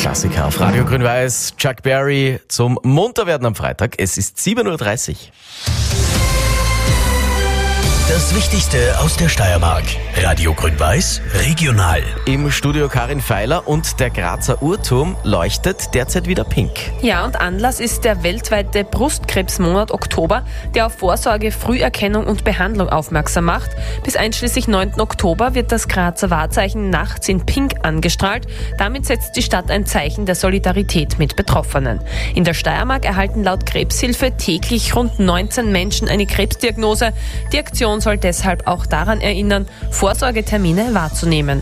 Klassiker auf Radio Grün-Weiß. Chuck Berry zum Munterwerden am Freitag. Es ist 7.30 Uhr. Das Wichtigste aus der Steiermark. Radio Grün-Weiß regional. Im Studio Karin Feiler und der Grazer Uhrturm leuchtet derzeit wieder pink. Ja, und Anlass ist der weltweite Brustkrebsmonat Oktober, der auf Vorsorge, Früherkennung und Behandlung aufmerksam macht. Bis einschließlich 9. Oktober wird das Grazer Wahrzeichen nachts in pink angestrahlt. Damit setzt die Stadt ein Zeichen der Solidarität mit Betroffenen. In der Steiermark erhalten laut Krebshilfe täglich rund 19 Menschen eine Krebsdiagnose. Die Aktion soll deshalb auch daran erinnern, Vorsorgetermine wahrzunehmen.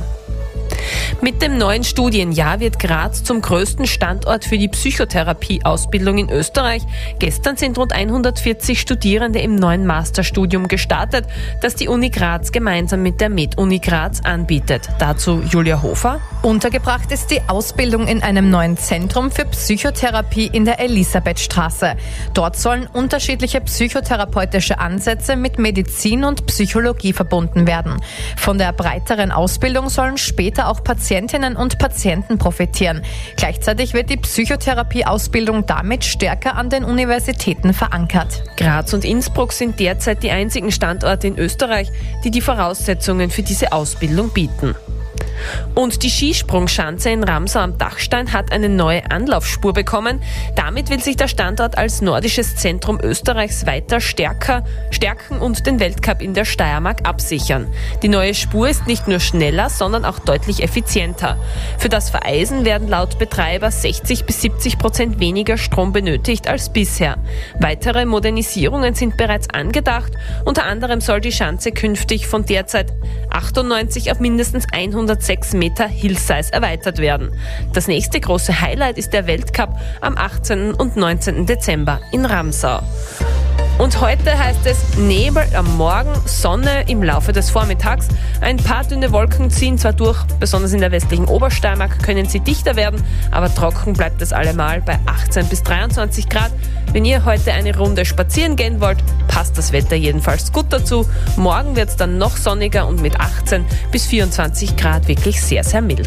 Mit dem neuen Studienjahr wird Graz zum größten Standort für die Psychotherapie-Ausbildung in Österreich. Gestern sind rund 140 Studierende im neuen Masterstudium gestartet, das die Uni Graz gemeinsam mit der Med-Uni Graz anbietet. Dazu Julia Hofer. Untergebracht ist die Ausbildung in einem neuen Zentrum für Psychotherapie in der Elisabethstraße. Dort sollen unterschiedliche psychotherapeutische Ansätze mit Medizin und Psychologie verbunden werden. Von der breiteren Ausbildung sollen später auch Patientinnen und Patienten profitieren. Gleichzeitig wird die Psychotherapie-Ausbildung damit stärker an den Universitäten verankert. Graz und Innsbruck sind derzeit die einzigen Standorte in Österreich, die die Voraussetzungen für diese Ausbildung bieten. Und die Skisprungschanze in Ramsau am Dachstein hat eine neue Anlaufspur bekommen. Damit will sich der Standort als nordisches Zentrum Österreichs weiter stärken und den Weltcup in der Steiermark absichern. Die neue Spur ist nicht nur schneller, sondern auch deutlich effizienter. Für das Vereisen werden laut Betreiber 60-70% weniger Strom benötigt als bisher. Weitere Modernisierungen sind bereits angedacht. Unter anderem soll die Schanze künftig von derzeit 98 auf mindestens 106 Meter Hillsize erweitert werden. Das nächste große Highlight ist der Weltcup am 18. und 19. Dezember in Ramsau. Und heute heißt es Nebel am Morgen, Sonne im Laufe des Vormittags. Ein paar dünne Wolken ziehen zwar durch, besonders in der westlichen Obersteiermark können sie dichter werden, aber trocken bleibt es allemal bei 18 bis 23 Grad. Wenn ihr heute eine Runde spazieren gehen wollt, passt das Wetter jedenfalls gut dazu. Morgen wird es dann noch sonniger und mit 18 bis 24 Grad wirklich sehr, sehr mild.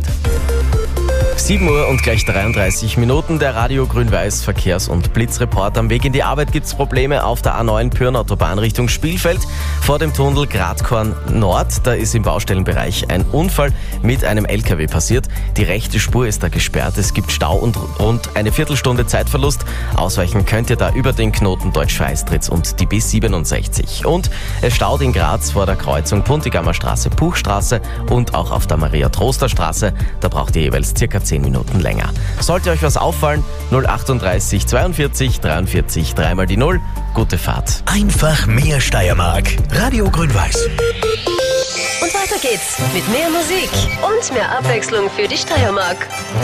7 Uhr und gleich 33 Minuten, der Radio Grün-Weiß Verkehrs- und Blitzreport. Am Weg in die Arbeit gibt es Probleme auf der A9 Pyrn-Autobahn Richtung Spielfeld. Vor dem Tunnel Gradkorn Nord, da ist im Baustellenbereich ein Unfall mit einem LKW passiert. Die rechte Spur ist da gesperrt, es gibt Stau und rund eine Viertelstunde Zeitverlust. Ausweichen könnt ihr da über den Knoten Deutsch-Feistritz und die B67. Und es staut in Graz vor der Kreuzung Puntigammer Straße, Puchstraße und auch auf der Maria-Troster-Straße. Da braucht ihr jeweils circa 10 Minuten länger. Sollte euch was auffallen, 038 42 43 3 mal die 0. Gute Fahrt. Einfach mehr Steiermark. Radio Grün-Weiß. Und weiter geht's mit mehr Musik und mehr Abwechslung für die Steiermark.